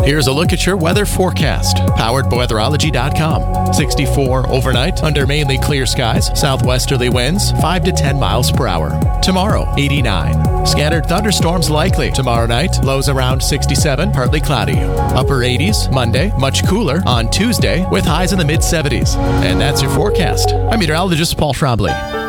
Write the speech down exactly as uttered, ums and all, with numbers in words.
Here's a look at your weather forecast, powered by weatherology dot com. sixty-four overnight under mainly clear skies, southwesterly winds five to ten miles per hour. Tomorrow, eighty-nine. Scattered thunderstorms likely. Tomorrow night, lows around sixty-seven, partly cloudy. Upper eighties Monday, much cooler on Tuesday with highs in the mid seventies. And that's your forecast. I'm meteorologist Paul Trombley.